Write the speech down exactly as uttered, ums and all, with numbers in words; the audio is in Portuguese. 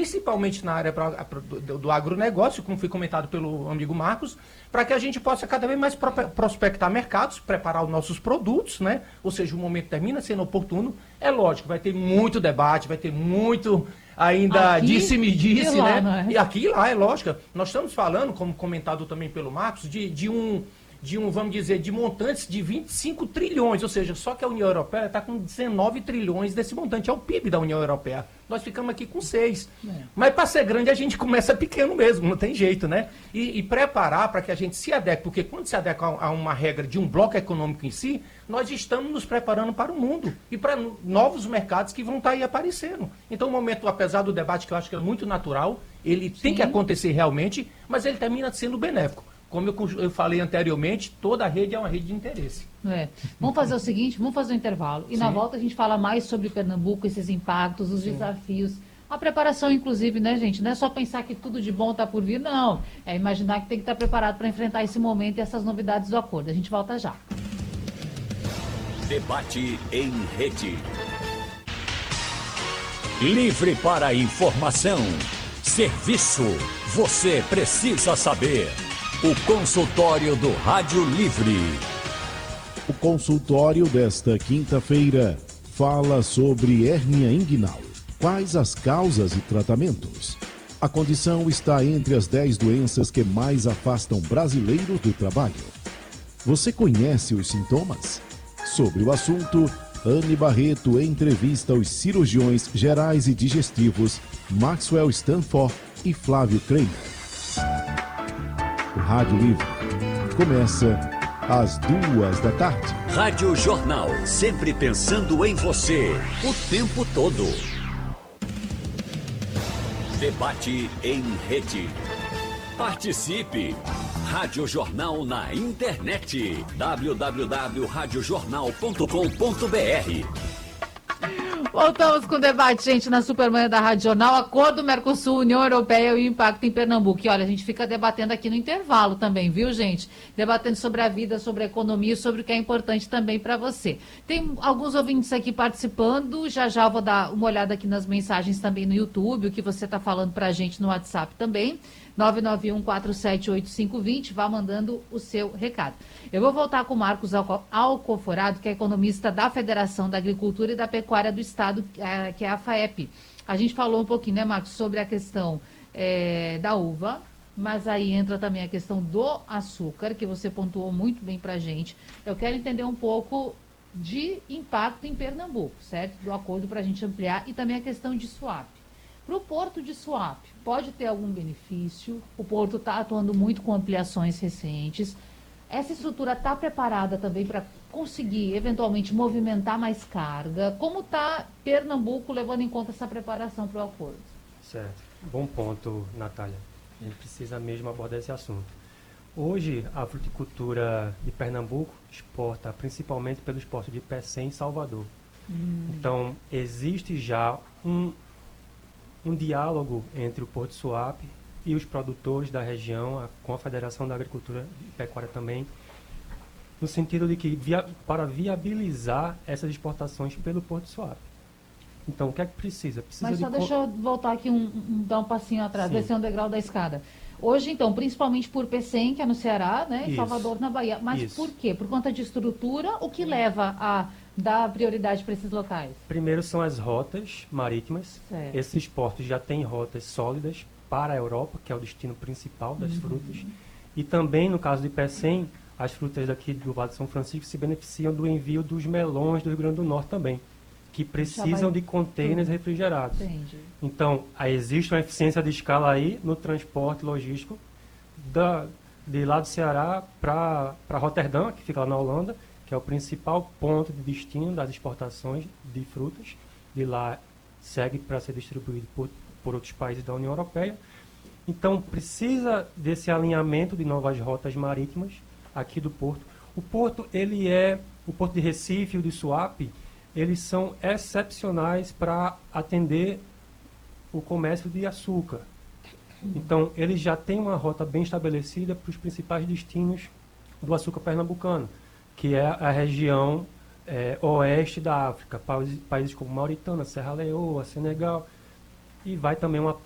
principalmente na área pra, do, do agronegócio, como foi comentado pelo amigo Marcos, para que a gente possa cada vez mais pro, prospectar mercados, preparar os nossos produtos, né? Ou seja, o momento termina sendo oportuno. É lógico, vai ter muito debate, vai ter muito ainda aqui disse-me-disse, e lá, né? É? E aqui e lá, é lógico. Nós estamos falando, como comentado também pelo Marcos, de, de um... de um, vamos dizer, de montantes de vinte e cinco trilhões, ou seja, só que a União Europeia está com dezenove trilhões desse montante, é o P I B da União Europeia. Nós ficamos aqui com seis. É. Mas para ser grande a gente começa pequeno mesmo, não tem jeito, né? E, e preparar para que a gente se adeque, porque quando se adequa a, a uma regra de um bloco econômico em si, nós estamos nos preparando para o mundo e para novos mercados que vão estar aí aparecendo. Então o momento, apesar do debate que eu acho que é muito natural, ele Sim. tem que acontecer realmente, mas ele termina sendo benéfico. Como eu, eu falei anteriormente, toda a rede é uma rede de interesse. É. Vamos fazer o seguinte, vamos fazer um intervalo. E Sim. na volta a gente fala mais sobre Pernambuco, esses impactos, os Sim. desafios. A preparação, inclusive, né, gente? Não é só pensar que tudo de bom está por vir, não. É imaginar que tem que estar preparado para enfrentar esse momento e essas novidades do acordo. A gente volta já. Debate em rede. Livre para informação. Serviço. Você precisa saber. O consultório do Rádio Livre. O consultório desta quinta-feira fala sobre hérnia inguinal. Quais as causas e tratamentos? A condição está entre as dez doenças que mais afastam brasileiros do trabalho. Você conhece os sintomas? Sobre o assunto, Anne Barreto entrevista os cirurgiões gerais e digestivos Maxwell Stanford e Flávio Kramer. O Rádio Livre começa às duas da tarde. Rádio Jornal, sempre pensando em você, o tempo todo. Debate em rede. Participe. Rádio Jornal na internet. w w w ponto rádio jornal ponto com ponto b r. Voltamos com o debate, gente, na Supermanhã da Rádio Jornal, Acordo Mercosul, União Europeia e o impacto em Pernambuco. E olha, a gente fica debatendo aqui no intervalo também, viu, gente? Debatendo sobre a vida, sobre a economia, sobre o que é importante também para você. Tem alguns ouvintes aqui participando, já já vou dar uma olhada aqui nas mensagens também no YouTube, o que você está falando para a gente no WhatsApp também. nove nove um quatro sete oito cinco dois zero, vá mandando o seu recado. Eu vou voltar com o Marcos Alcoforado, que é economista da Federação da Agricultura e da Pecuária do Estado, que é a FAEP. A gente falou um pouquinho, né, Marcos, sobre a questão é, da uva, mas aí entra também a questão do açúcar, que você pontuou muito bem para a gente. Eu quero entender um pouco de impacto em Pernambuco, certo? Do acordo para a gente ampliar, e também a questão de swap. Para o Porto de Suape, pode ter algum benefício? O Porto está atuando muito com ampliações recentes. Essa estrutura está preparada também para conseguir, eventualmente, movimentar mais carga? Como está Pernambuco levando em conta essa preparação para o acordo? Certo. Bom ponto, Natália. A gente precisa mesmo abordar esse assunto. Hoje, a fruticultura de Pernambuco exporta principalmente pelos portos de Pecém e Salvador. Hum. Então, existe já um... um diálogo entre o Porto de Suape e os produtores da região, a, com a Federação da Agricultura e Pecuária também, no sentido de que, via, para viabilizar essas exportações pelo Porto de Suape. Então, o que é que precisa? precisa Mas só de deixa eu voltar aqui, um, um, dar um passinho atrás, Sim. descer um degrau da escada. Hoje, então, principalmente por Pecém, que é no Ceará, né, e Salvador, na Bahia. Mas Isso. por quê? Por conta de estrutura, o que leva a dar prioridade para esses locais? Primeiro são as rotas marítimas. Certo. Esses portos já têm rotas sólidas para a Europa, que é o destino principal das uhum. frutas. E também, no caso de Pecém, as frutas daqui do Vale de São Francisco se beneficiam do envio dos melões do Rio Grande do Norte também, que precisam de containers tudo. refrigerados. Entendi. Então, aí existe uma eficiência de escala aí no transporte logístico da, de lá do Ceará para Roterdã, que fica lá na Holanda, que é o principal ponto de destino das exportações de frutas. De lá segue para ser distribuído por, por outros países da União Europeia. Então, precisa desse alinhamento de novas rotas marítimas aqui do porto. O porto, ele é, o porto de Recife e o de Suape, eles são excepcionais para atender o comércio de açúcar. Então, eles já têm uma rota bem estabelecida para os principais destinos do açúcar pernambucano, que é a região é, oeste da África, países, países como Mauritânia, Serra Leoa, Senegal, e vai também uma